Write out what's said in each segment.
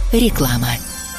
Реклама.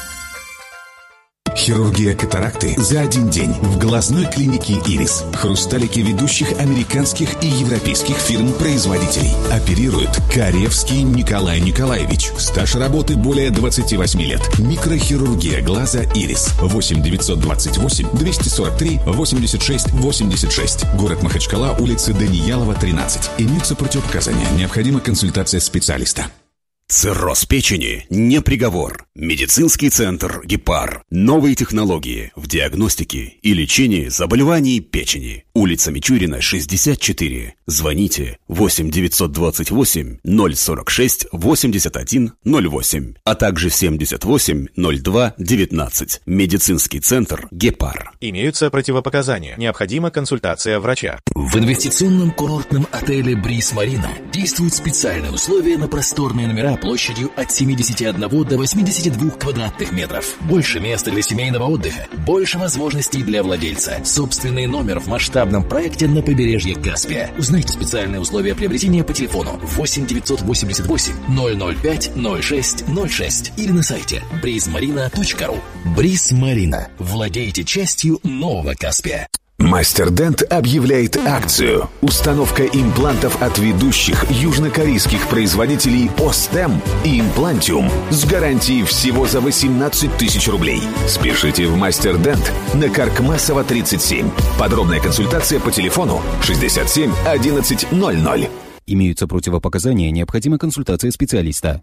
Хирургия катаракты за один день в глазной клинике «Ирис». Хрусталики ведущих американских и европейских фирм-производителей. Оперирует Каревский Николай Николаевич. Стаж работы более 28 лет. Микрохирургия глаза «Ирис». 8 928 243 86 86. Город Махачкала, улица Даниялова, 13. Имеются противопоказания. Необходима консультация специалиста. Цирроз печени не приговор. Медицинский центр «Гепар». Новые технологии в диагностике и лечении заболеваний печени. Улица Мичурина, 64. Звоните 8 928 046 81 08, а также 78 02 19. Медицинский центр «Гепар». Имеются противопоказания. Необходима консультация врача. В инвестиционном курортном отеле «Бриз Марина» действуют специальные условия на просторные номера площадью от 71 до 82 квадратных метров. Больше места для семейного отдыха, больше возможностей для владельца. Собственный номер в масштабном проекте на побережье Каспия. Узнайте специальные условия приобретения по телефону 8 988 005 06 06 или на сайте brizmarina.ru. Бриз Марина. Владейте частью нового Каспия. Мастер-Дент объявляет акцию. Установка имплантов от ведущих южнокорейских производителей Остем и Имплантиум с гарантией всего за 18 тысяч рублей. Спешите в Мастер-Дент на Каркмасова, 37. Подробная консультация по телефону 67 11 00. Имеются противопоказания, необходима консультация специалиста.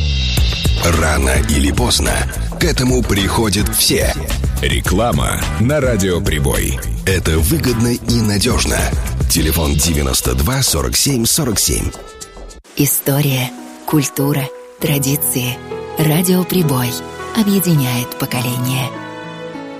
Рано или поздно к этому приходят все. Реклама на Радио Прибой. Это выгодно и надежно. Телефон 92 47 47. История, культура, традиции. Радио Прибой объединяет поколения.